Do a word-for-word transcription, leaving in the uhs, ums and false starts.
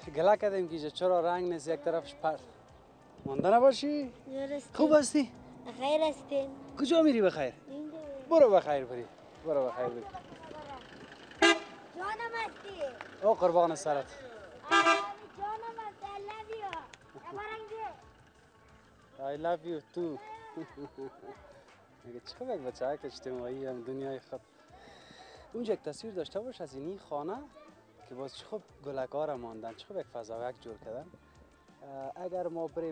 گله کردیم که چرا رنگ نیست یک طرفش پرد مانده نباشی؟ خوب هستی؟ بخیر هستین. کجا میری بخیر؟ برو بخیر بری برو بخیر بری جانم هستی؟ او قربان سرت جانم هستی. I love you. I love you too. میگه چه خوب یک بچه که اجتماعی هم دنیای خود. اونجا یک تصویر داشته باش از اینی خانه که باز چه خوب گلکار ماندن، چه خوب یک فضا یک جور کردن. اگر ما بریم